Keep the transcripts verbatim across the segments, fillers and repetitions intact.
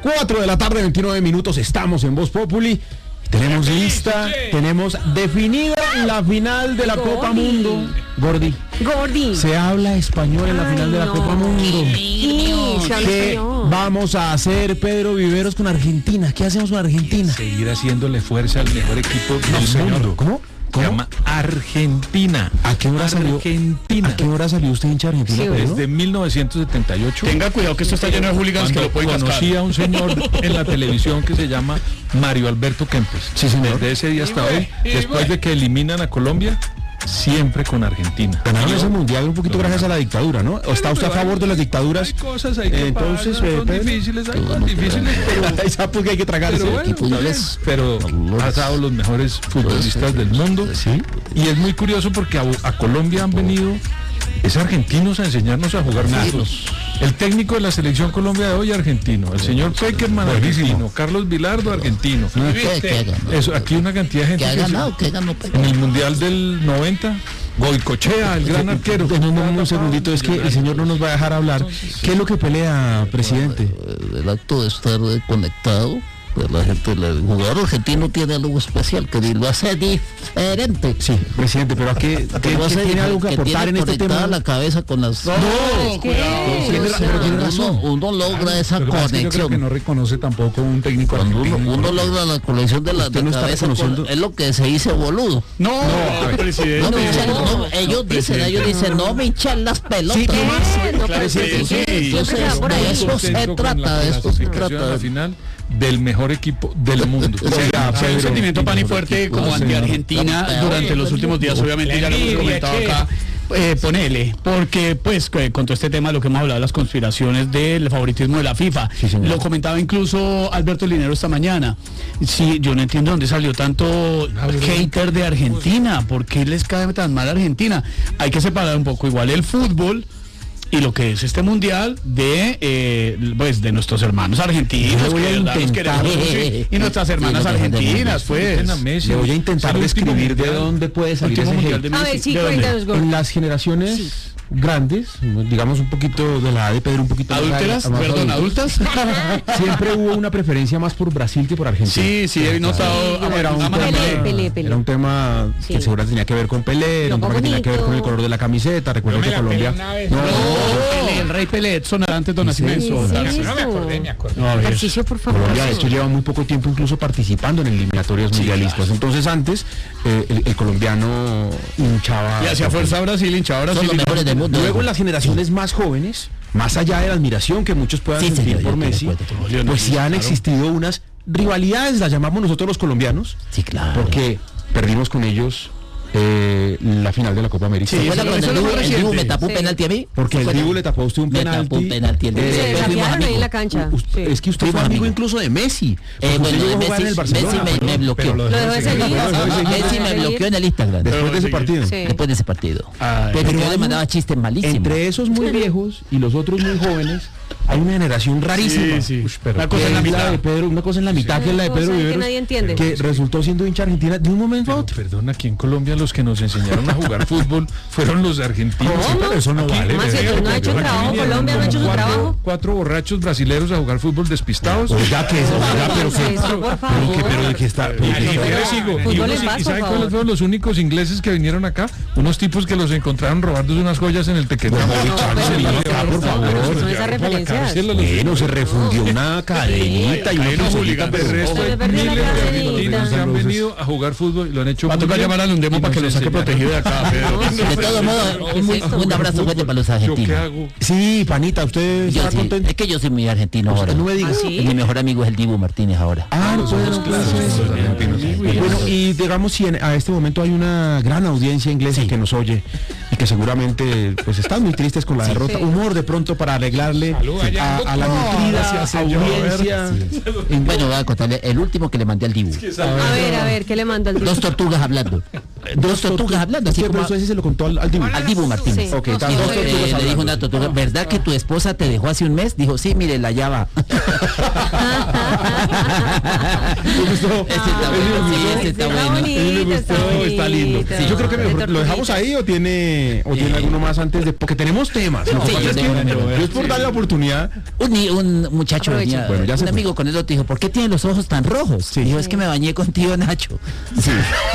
cuatro de la tarde, veintinueve minutos, estamos en Voz Populi. Tenemos lista, tenemos definida la final de la Gordi. Copa Mundo. Gordi. Gordi. Se habla español en la Ay, final de la no. Copa Mundo. Sí, se habla ¿Qué español. vamos a hacer, Pedro Viveros, con Argentina? ¿Qué hacemos con Argentina? Seguir haciéndole fuerza al mejor equipo del mundo. ¿Cómo? Se ¿Cómo? llama Argentina. ¿A qué hora salió? Argentina. ¿A qué hora salió usted hincha argentina, Sí, Pedro? Desde mil novecientos setenta y ocho. Tenga cuidado que esto está lleno de hooligans que Cuando lo pueden cascar. conocí a un señor en la televisión que se llama Mario Alberto Kempes. Sí, señor. Desde ese día hasta hoy, después de que eliminan a Colombia, siempre con Argentina. Ganaron ese mundial un poquito gracias a la dictadura, ¿no? ¿O está usted a favor de las dictaduras? Hay cosas ahí que Entonces, pasan, eh, son Pedro. difíciles, hay cosas difíciles, pero... Hay sapos que hay que tragarse. Pero bueno, muy bien. Pero ha dado los mejores futbolistas del mundo. Sí. Y es muy curioso porque a, a Colombia han venido es argentinos a enseñarnos a jugar fútbol. El técnico de la selección Colombia de hoy argentino, el señor Peckerman argentino, Carlos Vilardo argentino. ¿Qué, qué ha ganado? Eso, aquí una cantidad de gente ¿Qué ha que se- ganado? ¿Qué ganó en Peckerman? el Mundial del noventa, Goicochea, el gran arquero. En un, un segundito, es que el señor no nos va a dejar hablar. ¿Qué es lo que pelea, presidente? El acto de estar eh, conectado, pues la gente, el jugador argentino tiene algo especial que lo hace diferente. Sí, presidente, pero aquí Que lo hace tiene algo que aportar en este conectada tema. la cabeza con las... No, Tiene- O sea, pero tiene uno, razón. uno logra esa Lo que pasa es que yo creo que conexión. no reconoce tampoco un técnico Cuando uno, argentino. uno logra la conexión de la Usted de no está cabeza reconociendo- con, es lo que se dice boludo. No, presidente. No, me no, hinchen- no. no, ellos dicen, ellos dicen, no me hinchen las pelotas. Eh, no, Claro, pero sí, sí, sí. Entonces, siempre se va por de ahí. eso se Contento con trata, la de esto se clasificación a trata. la final del mejor equipo del mundo. Sí, sí, hay un sentimiento pan y fuerte como anti-Argentina durante los últimos días, obviamente ya lo hemos comentado acá. Eh, ponele, porque pues que con todo este tema de lo que hemos hablado de las conspiraciones del favoritismo de la FIFA, Sí, señor. lo comentaba incluso Alberto Linero esta mañana. Sí, yo no entiendo dónde salió tanto hater de Argentina, ¿por qué les cae tan mal a Argentina? Hay que separar un poco igual el fútbol y lo que es este mundial de eh, pues de nuestros hermanos argentinos, Yo voy que a de verdad los intentar- queremos, sí, y nuestras hermanas Sí, no te argentinas, pues. A Messi. Le voy a intentar Es el último describir de mundial. dónde puede salir Último ese mundial hate. de A Messi. ver, sí, ¿De dónde? cuéntanos, Gordi. En las generaciones grandes, digamos un poquito de la edad de Pedro, un poquito más ¿Adúlteras? más Perdón, adultos, ¿adultas? siempre hubo una preferencia más por Brasil que por Argentina. Sí, sí, he notado. Sí, Era un, aman a tema, Pelé, Pelé, Pelé. era un tema Sí. que seguramente tenía que ver con Pelé, era un Loco tema que tenía que ver bonito. con el color de la camiseta. Recuerden que Colombia. No, Pelé, el rey Pelé, Edson antes de Nacimiento. Sí, sí, No me acordé, me acordé. No, a ver. Tarcisio, por favor. Colombia de hecho lleva muy poco tiempo incluso participando en eliminatorias mundialistas. Entonces antes eh, el, el colombiano hinchaba. Y hacía fuerza a Brasil, hinchaba a Son Brasil. los mejores del mundo. Luego en las generaciones más jóvenes, más allá de la admiración que muchos puedan Sí, sentir señor, por yo Messi, estoy de acuerdo. pues sí han existido unas rivalidades, las llamamos nosotros los colombianos, Sí, claro. porque perdimos con ellos eh, la final de la Copa América. Sí, ¿Se acuerda eso- cuando eso el es lo Dibu- más el Dibu me reciente. tapó un Sí. penalti a mí? Porque el ¿Se Dibu acuerda? le tapó a usted un Me penalti. tapó un penalti. el Dibu. Eh, Se Después fuimos desafiaron ahí en amigos. la cancha. U- Sí. Es que usted Fuimos fue amigo amigos. incluso de Messi. Eh, porque bueno, usted llegó a Messi, jugar en el Messi Barcelona. me, me bloqueó. Lo dejó de seguir. Lo dejó de seguir. Messi me bloqueó en el Instagram. Después de ese partido. Sí. Después de ese partido. Ay. Pero yo hay le un- mandaba chistes malísimos. Entre esos muy viejos y los otros muy jóvenes, hay una generación rarísima. Sí, sí. Ush, pero Una cosa que en la es mitad. de Pedro, una cosa en la mitad que es la de Una Pedro cosa que Viveros, nadie entiende. que resultó siendo hincha argentina de un momento a Pero, otro. perdón, aquí en Colombia los que nos enseñaron a jugar fútbol fueron los argentinos. ¿Cómo? Sí, pero eso no Aquí, vale. ¿cómo así? ¿verdad? ¿No ha hecho Aquí trabajo? vinieron ¿Colombia no ha hecho su como cuatro- trabajo? Cuatro borrachos brasileros a jugar fútbol despistados. Oiga, que eso, oiga, pero que, Eso, por favor. pero que, pero de que está, pero Y que- yo le sigo. Fútbol Y, unos- en paz, ¿y por saben favor. cuáles fueron los únicos ingleses que vinieron acá? Unos tipos que los encontraron robándose unas joyas en el Tequendama. No, pero acá, por favor. ¿qué son esas referencias? bueno, se refundió una cadenita y una Ahí no pulserita, hooligan, De pero- resto Se hay le perdió la miles de cadenita. argentinos que han venido a jugar fútbol y lo han hecho Va a muy tocar bien. llamar al Undemo Y para que nos lo saque enseñaron. protegido de acá, Pedro. De todos modos, ¿Qué es un, esto? un abrazo fuerte para los ¿Yo qué argentinos. hago? Sí, panita, usted Yo está sí, contento. es que yo soy muy argentino ahora. No me diga. ¿Ah, sí? Mi mejor amigo es el Dibu Martínez ahora. Ah, Los bueno, ojos claros, pues, los argentinos. bueno, y digamos si en- a este momento hay una gran audiencia inglesa que nos oye y que seguramente pues están muy tristes con la derrota. Sí. Humor de pronto para arreglarle Salud allá, a, a la nutrida Gracias, señor. audiencia. Bueno, voy a contarle el último que le mandé al Dibu. A ver, a ver, ¿qué le manda el Dos tortugas hablando. dos tortugas hablando, así Sí, como pero eso sí se lo contó al, al Dibu. al Dibu Martínez. Sí. Ok, No, están Dijo, dos eh, tortugas le dijo hablando. una tortuga, ¿verdad que tu esposa te dejó hace un mes? Dijo, sí, mire, la llava. ¿Le gustó? Ese está bueno, sí, ese está bueno. A mí me gustó, está lindo. bonito. Yo creo que De mejor, ¿lo dejamos tortuguitas. ahí o tiene o tiene Eh. alguno más antes de porque tenemos temas? ¿no? Sí, Yo yo es que- tengo, tengo. yo es por darle la oportunidad. Un, un muchacho Aprovecha. venía, Bueno, ya se un fue. amigo con el otro dijo, ¿por qué tiene los ojos tan rojos? Dijo, es que me bañé contigo, Nacho. Sí.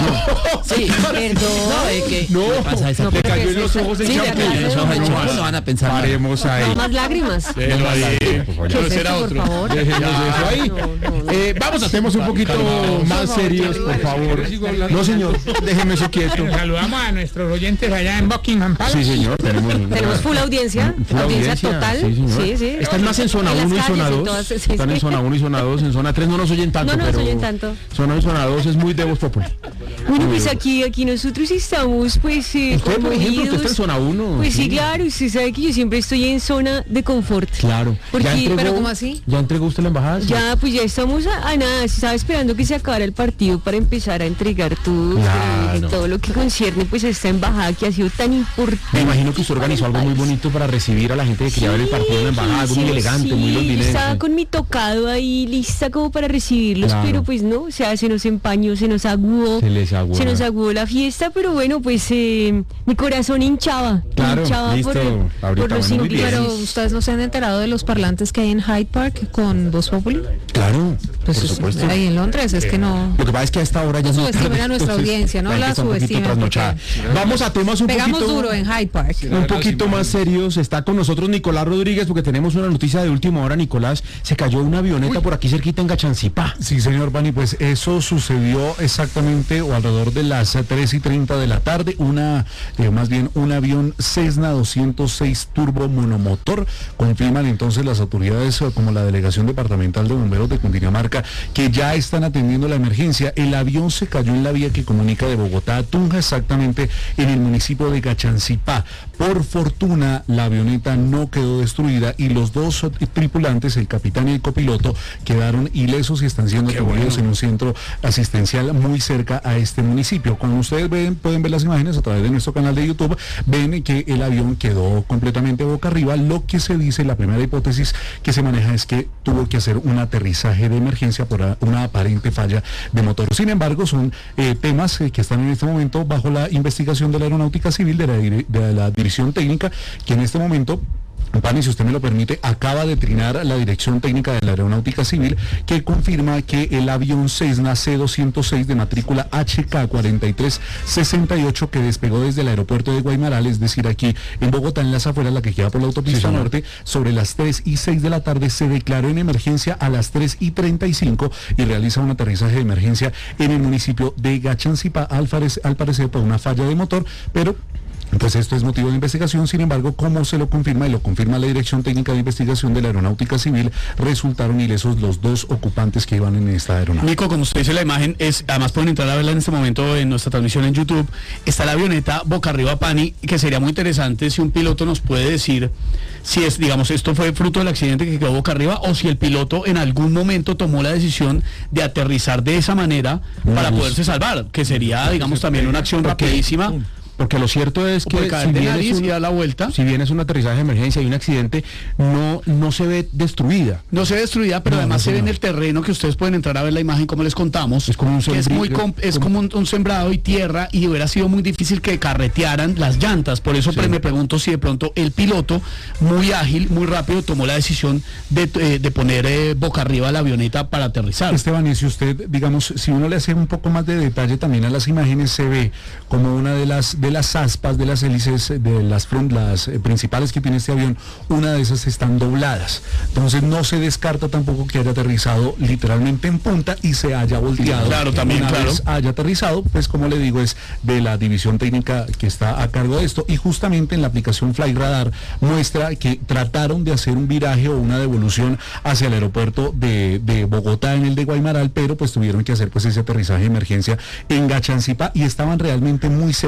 Sí, Perdón. no, es que No, me pasa esa no, le pero cayó ¿qué en es los eso? ojos el Sí, le champú. cayó en los ojos el No champú, más. no van a pensar mal. Paremos ahí. No más lágrimas. Déjelo ahí. Por favor, ¿Qué ya. es será esto, por otro. favor? Dejemos eso ahí. No, no, no. Eh, vamos a temas un poquito más serios, por favor. No, señor, déjeme eso quieto. Saludamos a nuestros oyentes allá en Buckingham Palace. Sí, señor, tenemos Tenemos full audiencia, Full audiencia total. Sí, señor. Sí, sí. Están más en zona En las uno y calles, zona en dos. todas, sí, Están en sí. zona uno y zona dos. En zona tres no nos oyen tanto, No nos pero oyen tanto. zona uno y zona dos es muy de Voz Populi. Bueno, pues aquí, aquí nosotros estamos, pues, eh, Usted, por ejemplo, usted está en conmovidos. zona uno. Pues sí, claro, usted sabe que yo siempre estoy en zona de confort. Claro. Porque- ¿Ya entregó, pero ¿cómo así? ¿Ya entregó usted la embajada? Sí. Ya, pues ya estamos a, a nada, se estaba esperando que se acabara el partido para empezar a entregar todo, Claro. eh, todo lo que concierne pues a esta embajada que ha sido tan importante. Me imagino que usted organizó algo muy bonito para recibir a la gente que quería ver el partido en la embajada, algo muy elegante, sí, muy londinense. estaba con mi tocado ahí lista como para recibirlos, Claro. pero pues no, o sea, se nos empañó, se nos aguó, Se les aguó. se nos aguó la fiesta, pero bueno, pues eh, mi corazón hinchaba, Claro, hinchaba listo, por, ahorita, por los bueno, muy bien. ingleses. Pero ustedes no se han enterado de los parlantes que hay en Hyde Park con Voz Populi. Claro, Pues por es- supuesto. ahí en Londres es que no. Lo que pasa es que a esta hora ya No es muy subestimen tarde, a nuestra entonces, audiencia, no gente la está un poquito subestimen, trasnochada. Vamos a temas un Pegamos poquito duro en Hyde Park. un poquito más serios. Está con nosotros Nicolás Rodríguez porque tenemos una noticia de última hora. Nicolás, se cayó una avioneta por aquí cerquita en Gachancipá. Sí, señor Bani, pues eso sucedió exactamente o alrededor de las tres y treinta de la tarde. Una, eh, más bien un avión Cessna doscientos seis turbo monomotor. Confirman entonces las autoridades eh, como la Delegación Departamental de Bomberos de Cundinamarca que ya están atendiendo la emergencia. El avión se cayó en la vía que comunica de Bogotá a Tunja, exactamente en el municipio de Gachancipá. Por fortuna, la avioneta no quedó destruida y los dos eh, tripulantes, el capitán y el copiloto, quedaron ilesos y están siendo atendidos en un centro asistencial muy cerca a este municipio. Como ustedes ven, pueden ver las imágenes a través de nuestro canal de YouTube, ven que el avión quedó completamente boca arriba. Lo que se dice, la primera hipótesis que se maneja es que tuvo que hacer un aterrizaje de emergencia por a- una aparente falla de motor. Sin embargo, son eh, temas eh, que están en este momento bajo la investigación de la Aeronáutica Civil, de la, dire- de la División Técnica, que en este momento, Pani, si usted me lo permite, acaba de trinar la Dirección Técnica de la Aeronáutica Civil, que confirma que el avión Cessna C doscientos seis de matrícula H K cuarenta y tres sesenta y ocho que despegó desde el aeropuerto de Guaymaral, es decir, aquí en Bogotá, en las afueras, la que queda por la autopista norte, sobre las tres y seis de la tarde, se declaró en emergencia a las tres y treinta y cinco y realiza un aterrizaje de emergencia en el municipio de Gachancipá, al, parec- al parecer por una falla de motor, pero pues esto es motivo de investigación. Sin embargo, como se lo confirma y lo confirma la Dirección Técnica de Investigación de la Aeronáutica Civil, resultaron ilesos los dos ocupantes que iban en esta aeronave. Nico, como usted dice, la imagen es, además pueden entrar a verla en este momento en nuestra transmisión en YouTube, está la avioneta boca arriba, Pani, que sería muy interesante si un piloto nos puede decir si es, digamos, esto fue fruto del accidente que quedó boca arriba o si el piloto en algún momento tomó la decisión de aterrizar de esa manera para poderse salvar, que sería, digamos, también una acción rapidísima. Porque lo cierto es que Puede caer si de bien, nariz es un, y dar la vuelta. si bien es un aterrizaje de emergencia y un accidente, no, no se ve destruida. No se ve destruida, pero No, además no, se ve en no. el terreno, que ustedes pueden entrar a ver la imagen como les contamos. Es como un que es muy sembrío, com- es como- como un, un sembrado y tierra, y hubiera sido muy difícil que carretearan las llantas. Por eso Sí. pre- me pregunto si de pronto el piloto, muy ágil, muy rápido, tomó la decisión de, eh, de poner eh, boca arriba la avioneta para aterrizar. Esteban, y si usted, digamos, si uno le hace un poco más de detalle también a las imágenes, se ve como una de las de las aspas de las hélices de las, front, las eh, principales que tiene este avión, una de esas están dobladas. Entonces no se descarta tampoco que haya aterrizado literalmente en punta y se haya volteado. Claro, también, Una claro. vez haya aterrizado, pues como le digo, es de la división técnica que está a cargo de esto, y justamente en la aplicación Fly Radar muestra que trataron de hacer un viraje o una devolución hacia el aeropuerto de, de Bogotá, en el de Guaymaral, pero pues tuvieron que hacer pues ese aterrizaje de emergencia en Gachancipá y estaban realmente muy cerca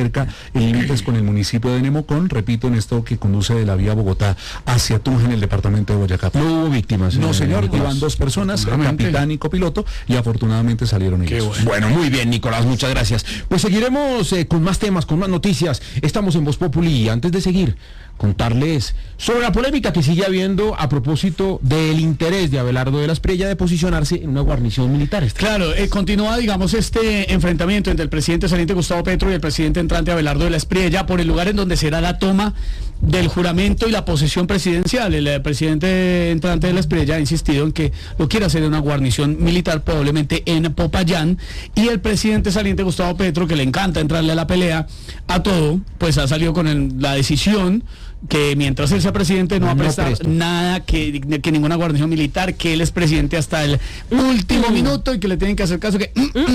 en límites con el municipio de Nemocón, repito, en esto que conduce de la vía Bogotá hacia Tunja, en el departamento de Boyacá. No hubo víctimas. No, eh, señor, Nicolás. iban dos personas, capitán y copiloto, y afortunadamente salieron ellos. Bueno. bueno, muy bien, Nicolás, muchas gracias. Pues seguiremos eh, con más temas, con más noticias. Estamos en Voz Populi y antes de seguir, contarles sobre la polémica que sigue habiendo a propósito del interés de Abelardo de la Espriella de posicionarse en una guarnición militar. Claro, eh, continúa, digamos, este enfrentamiento entre el presidente saliente Gustavo Petro y el presidente entrante Abelardo de la Espriella por el lugar en donde será la toma del juramento y la posesión presidencial. El eh, presidente entrante de la Espriella ha insistido en que lo quiere hacer en una guarnición militar, probablemente en Popayán, y el presidente saliente Gustavo Petro, que le encanta entrarle a la pelea a todo, pues ha salido con el- la decisión que mientras él sea presidente no va a No prestar presto. nada, que, que ninguna guarnición militar, que él es presidente hasta el último minuto y que le tienen que hacer caso, que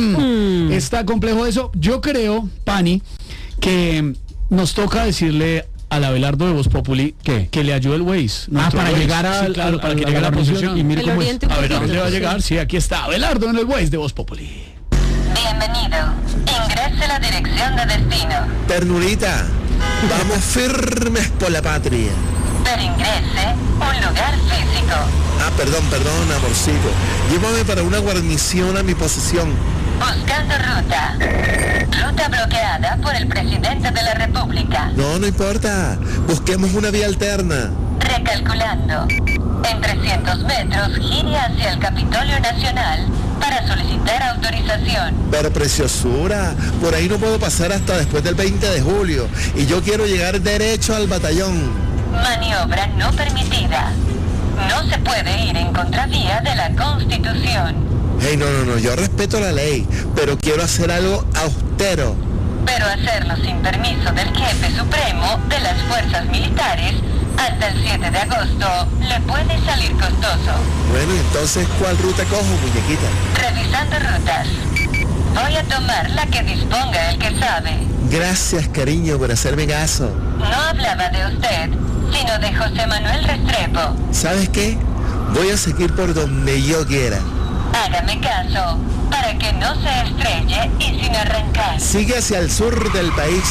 está complejo eso. Yo creo, Pani, que nos toca decirle al Abelardo de Voz Populi ¿Qué? que le ayude el Waze. Ah, nuestro para Waze. llegar a, Sí, claro, a- para que a llegue a la guarnición posición. y mire El cómo es. oriente un A ver, ¿a poquito, dónde va a sí. llegar? Sí, aquí está Abelardo en el Waze de Voz Populi. Bienvenido. Ingrese la dirección de destino. Ternurita, vamos firmes por la patria. Pero ingrese un lugar físico. Ah, perdón, perdón, amorcito. Llévame para una guarnición a mi posesión. Buscando ruta. Ruta bloqueada por el presidente de la República. No, no importa. Busquemos una vía alterna. Recalculando. En trescientos metros gire hacia el Capitolio Nacional para solicitar autorización. Pero preciosura, por ahí no puedo pasar hasta después del veinte de julio. Y yo quiero llegar derecho al batallón. Maniobra no permitida. No se puede ir en contravía de la Constitución. Hey, no, no, no, yo respeto la ley, pero quiero hacer algo austero. Pero hacerlo sin permiso del jefe supremo de las fuerzas militares hasta el siete de agosto le puede salir costoso. Bueno, entonces, ¿cuál ruta cojo, muñequita? Revisando rutas. Voy a tomar la que disponga el que sabe. Gracias, cariño, por hacerme caso. No hablaba de usted, sino de José Manuel Restrepo. ¿Sabes qué? Voy a seguir por donde yo quiera. Hágame caso, para que no se estrelle y sin arrancar. Sigue hacia el sur del país.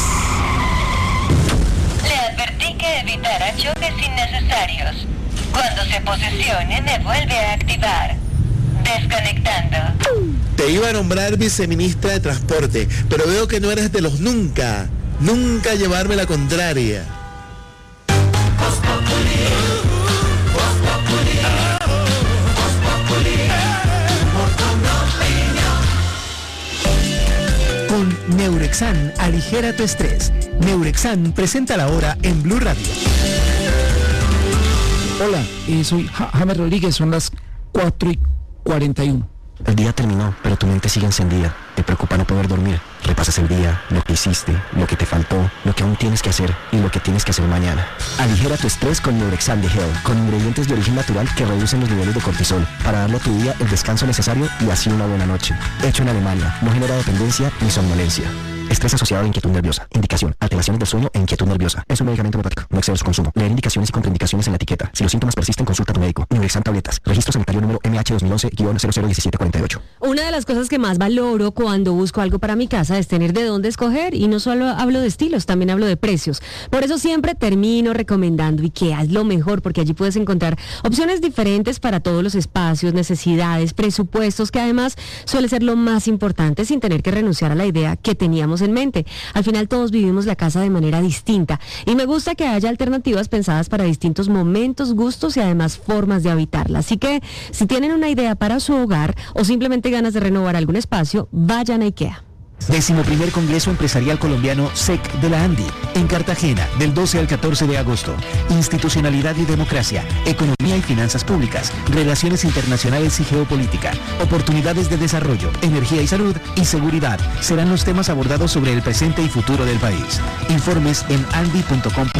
Le advertí que evitara choques innecesarios. Cuando se posesione, me vuelve a activar. Desconectando. Te iba a nombrar viceministra de Transporte, pero veo que no eres de los nunca, nunca llevarme la contraria. Con Neurexan, aligera tu estrés. Neurexan presenta la hora en Blue Radio. Hola, eh, soy Ja- James Rodríguez, son las cuatro y cuarenta y uno. El día terminó, pero tu mente sigue encendida. Te preocupa no poder dormir. Repasas el día, lo que hiciste, lo que te faltó, lo que aún tienes que hacer y lo que tienes que hacer mañana. Aligera tu estrés con Neurexan de Hell, con ingredientes de origen natural que reducen los niveles de cortisol, para darle a tu día el descanso necesario y así una buena noche. Hecho en Alemania, no genera dependencia ni somnolencia. Estrés asociado a inquietud nerviosa. Indicación: alteraciones del sueño e inquietud nerviosa. Es un medicamento homeopático. No exceda su consumo. Leer indicaciones y contraindicaciones en la etiqueta. Si los síntomas persisten, consulta a tu médico. Neurexan tabletas. Registro sanitario número M H dos mil once guion cero cero diecisiete cuarenta y ocho. Una de las cosas que más valoro cuando busco algo para mi casa es tener de dónde escoger, y no solo hablo de estilos, también hablo de precios. Por eso siempre termino recomendando IKEA, es lo mejor, porque allí puedes encontrar opciones diferentes para todos los espacios, necesidades, presupuestos, que además suele ser lo más importante, sin tener que renunciar a la idea que teníamos en mente. Al final todos vivimos la casa de manera distinta y me gusta que haya alternativas pensadas para distintos momentos, gustos y además formas de habitarla. Así que si tienen una idea para su hogar o simplemente ganas de renovar algún espacio, vayan a IKEA. Décimo primer Congreso Empresarial Colombiano S E C de la ANDI, en Cartagena, del doce al catorce de agosto. Institucionalidad y democracia, economía y finanzas públicas, relaciones internacionales y geopolítica, oportunidades de desarrollo, energía y salud y seguridad serán los temas abordados sobre el presente y futuro del país. Informes en andi punto com.